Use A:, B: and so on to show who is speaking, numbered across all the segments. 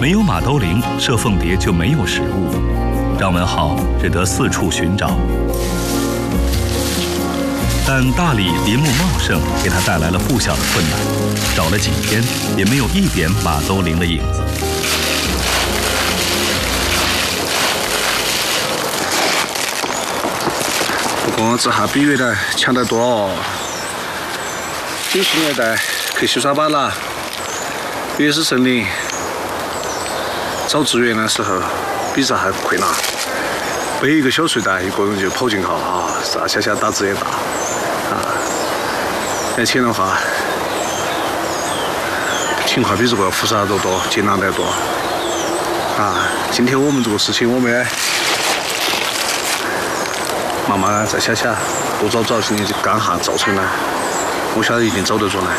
A: 没有马兜铃，射凤蝶就没有食物。张文浩只得四处寻找，但大理林木茂盛，给他带来了不小的困难。找了几天，也没有一点马兜铃的影子。
B: 不过这下比原来强得多哦。90年代去修沙巴啦，原始森林找资源的时候，比这还困难。背一个小睡袋，一个人就跑进去啊，上下打资源大啊。而且的话，情况比这个复杂得多，艰难得多啊。今天我们这个事情，我们慢慢再下，多找，今天就刚下造成了，我晓得一定找得出来。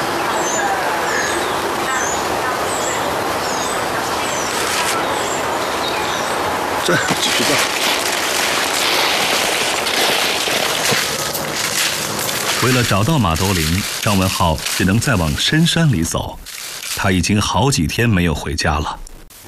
B: 走，继续走。
A: 为了找到马兜铃，张文浩只能再往深山里走。他已经好几天没有回家了。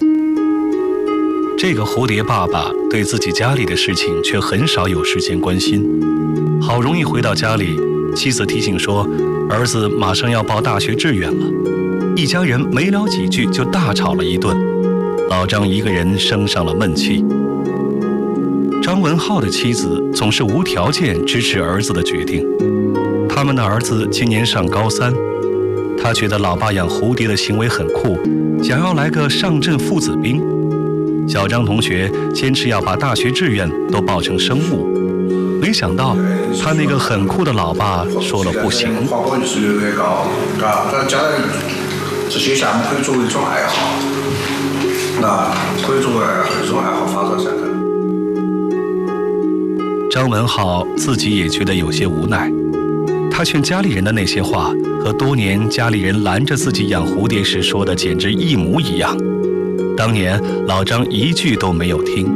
A: 这个蝴蝶爸爸对自己家里的事情却很少有时间关心。好容易回到家里，妻子提醒说，儿子马上要报大学志愿了。一家人没聊几句就大吵了一顿。老张一个人生上了闷气。张文浩的妻子总是无条件支持儿子的决定。他们的儿子今年上高3，他觉得老爸养蝴蝶的行为很酷，想要来个上阵父子兵。小张同学坚持要把大学志愿都报成生物，没想到他那个很酷的老爸说了不行。
B: 花果率越来越高，但将来这些项目可以作为一种爱好，可以作为一种爱好发展下去。
A: 张文浩自己也觉得有些无奈。他劝家里人的那些话，和多年家里人拦着自己养蝴蝶时说的简直一模一样。当年老张一句都没有听。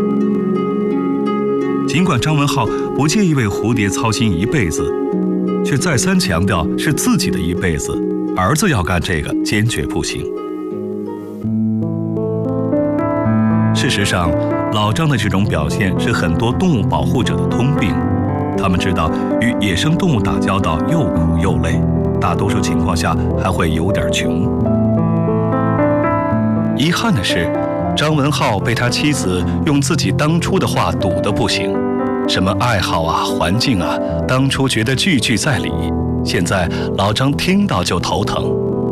A: 尽管张文浩不介意为蝴蝶操心一辈子，却再三强调是自己的一辈子，儿子要干这个坚决不行。事实上，老张的这种表现是很多动物保护者的通病。他们知道与野生动物打交道又苦又累，大多数情况下还会有点穷。遗憾的是，张文浩被他妻子用自己当初的话堵得不行，什么爱好啊、环境啊，当初觉得句句在理，现在老张听到就头疼。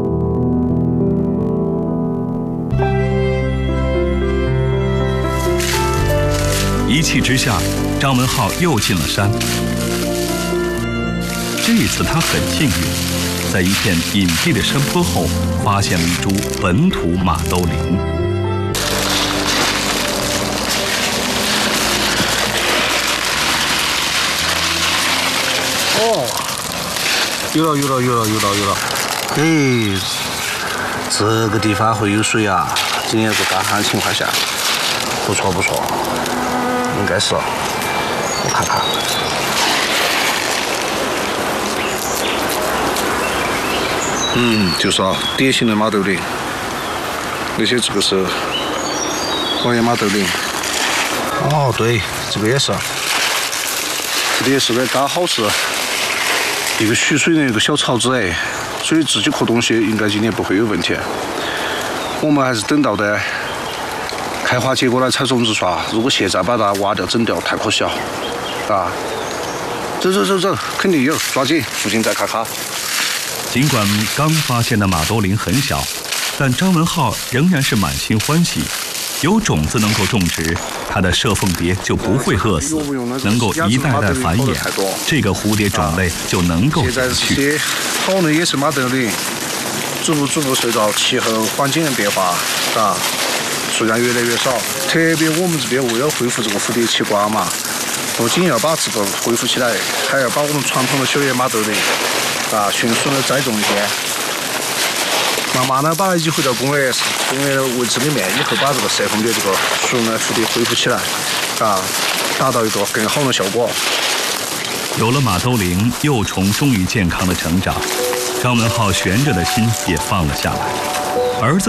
A: 一气之下，张文浩又进了山。这一次他很幸运，在一片隐蔽的山坡后发现了一株本土马兜铃。
B: 哦，有了！哎，这个地方会有水啊！今天是干旱情况下，不错，应该是，我看看。就是啊，典型的马兜铃。那些这个是黄叶马兜铃。哦，对，这个也是。这里也是的，刚好是一个蓄水的一个小槽子哎，所以自己刻东西应该今年不会有问题。我们还是等到的开花结果来采种子耍。如果现在把它挖掉整掉，太可惜了，啊！走，肯定有，抓紧，附近再看看。
A: 尽管刚发现的马兜铃很小，但张文浩仍然是满心欢喜。有种子能够种植，他的射凤蝶就不会饿死，能够一代代繁衍，这个蝴蝶种类就能够
B: 现在这些好的野生马兜铃，逐步受到气候环境的变化，数量越来越少。特别我们这边为了恢复这个蝴蝶奇观嘛，不仅要把这个恢复起来，还要把我们传统的小叶马兜铃迅速的栽种一些，慢慢的把它移回到公园的位置里面，以后把这个射凤蝶这个数量蝴蝶恢复起来，达到一个更好的效果。
A: 有了马兜铃，幼虫终于健康的成长，张文浩悬着的心也放了下来。儿子